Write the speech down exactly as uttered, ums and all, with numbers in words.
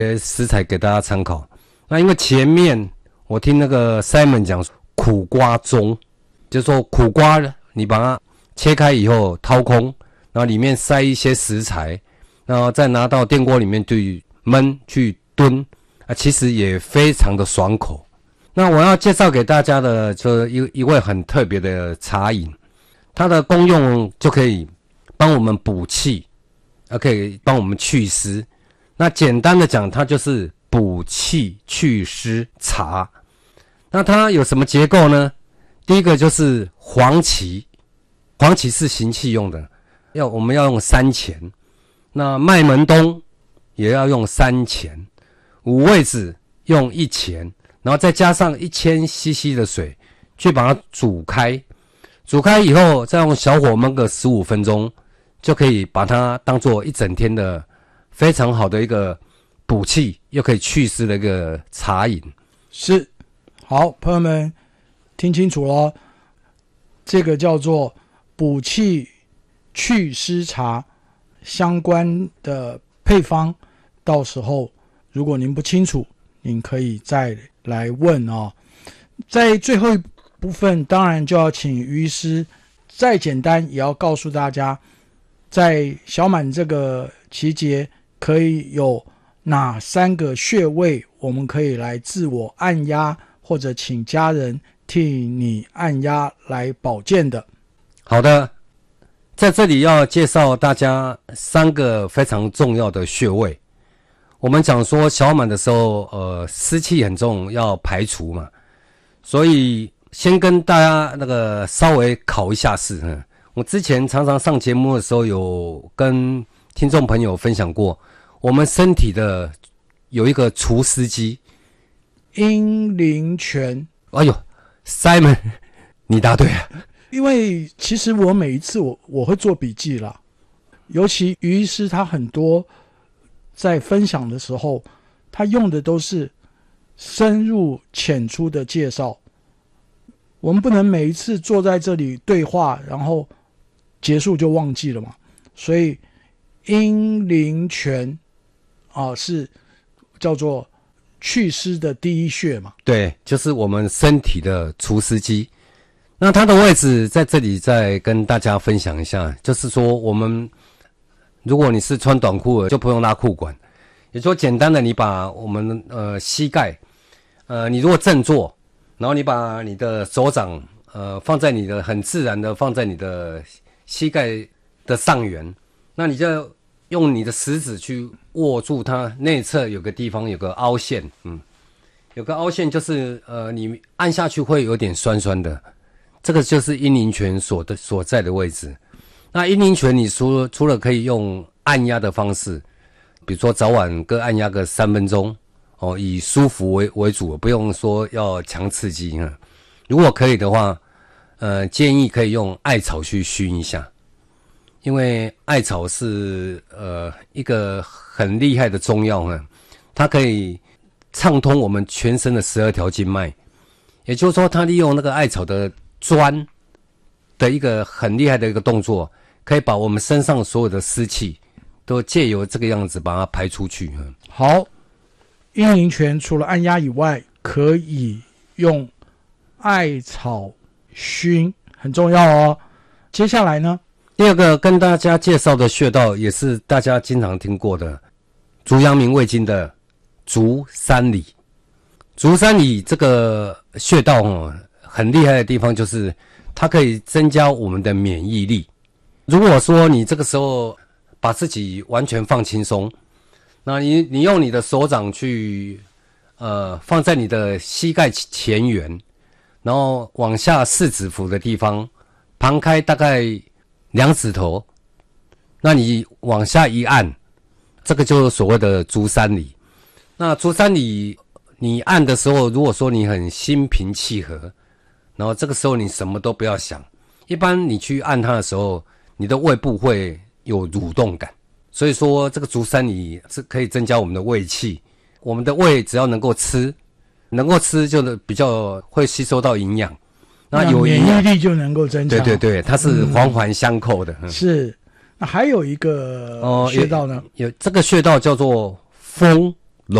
呃食材给大家参考。那因为前面我听那个 Simon 讲苦瓜盅，就是说苦瓜你把它切开以后掏空，然后里面塞一些食材，然后再拿到电锅里面去焖去炖啊，其实也非常的爽口。那我要介绍给大家的就是一一位很特别的茶饮，它的功用就可以帮我们补气，啊可以帮我们祛湿。那简单的讲，它就是补气祛湿茶。那它有什么结构呢？第一个就是黄芪，黄芪是行气用的，要我们要用三钱。那麦门冬也要用三钱，五味子用一钱。然后再加上一千 C C 的水去把它煮开，煮开以后再用小火焖个十五分钟，就可以把它当做一整天的非常好的一个补气又可以祛湿的一个茶饮。 是，好，朋友们听清楚了，这个叫做补气祛湿茶，相关的配方，到时候如果您不清楚，您可以再来问哦。在最后一部分，当然就要请于医师再简单也要告诉大家，在小满这个期节可以有哪三个穴位我们可以来自我按压，或者请家人替你按压来保健的。 好的，在这里要介绍大家三个非常重要的穴位。我们讲说小满的时候，呃，湿气很重，要排除嘛，所以先跟大家那个稍微考一下试。嗯，我之前常常上节目的时候，有跟听众朋友分享过，我们身体的有一个除湿机， 阴陵泉。 哎呦 ，Simon， 你答对了。 因为其实我每一次我我会做笔记啦，尤其于医师他很多。在分享的时候，他用的都是深入浅出的介绍。我们不能每一次坐在这里对话，然后结束就忘记了嘛。所以阴陵泉啊，是叫做祛湿的第一穴嘛。 对，就是我们身体的除湿机。那它的位置在这里再跟大家分享一下，就是说我们如果你是穿短裤的，就不用拉裤管。也就说简单的，你把我们呃膝盖，呃你如果正坐，然后你把你的手掌呃放在你的很自然的放在你的膝盖的上缘，那你就用你的食指去握住它内侧有个地方有个凹陷，嗯，有个凹陷就是呃你按下去会有点酸酸的，这个就是阴陵泉所的所在的位置。那阴陵泉你除了除了可以用按压的方式，比如说早晚各按压个三分钟哦，以舒服为为主，不用说要强刺激哈。如果可以的话，呃，建议可以用艾草去熏一下，因为艾草是呃一个很厉害的中药哈，它可以畅通我们全身的十二条经脉，也就是说，它利用那个艾草的专的一个很厉害的一个动作。可以把我们身上所有的湿气都借由这个样子把它排出去。 好，阴陵泉除了按压以外，可以用艾草熏，很重要哦。接下来呢， 第二个跟大家介绍的穴道也是大家经常听过的，足阳明胃经的足三里。足三里这个穴道哦，很厉害的地方就是它可以增加我们的免疫力。如果说你这个时候把自己完全放轻松，那你你用你的手掌去呃放在你的膝盖前缘，然后往下四指腹的地方旁开大概两指头，那你往下一按，这个就是所谓的足三里。那足三里你按的时候，如果说你很心平气和，然后这个时候你什么都不要想，一般你去按它的时候，你的胃部会有蠕动感，所以说这个足三里是可以增加我们的胃气。我们的胃只要能够吃，能够吃就比较会吸收到营养，那有营养免疫力就能够增强。 对对对，它是环环相扣的。 嗯、是，那还有一个穴道呢？ 呃、有, 有这个穴道叫做风